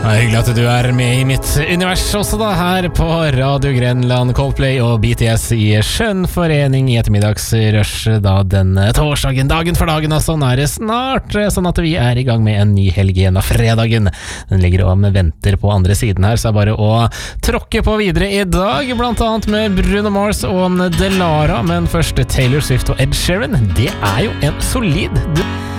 Hyggelig at du med I mitt univers også da, her på Radio Grenland, Coldplay og BTS I skjønn forening I ettermiddagsrush da denne torsdagen, dagen for dagen, og sånn det snart, sånn at vi I gang med en ny helg igjen av fredagen. Den ligger og venter på andre siden her, så bare å tråkke på videre I dag, blant annet med Bruno Mars og Delara, men først Taylor Swift og Ed Sheeran, det jo en solid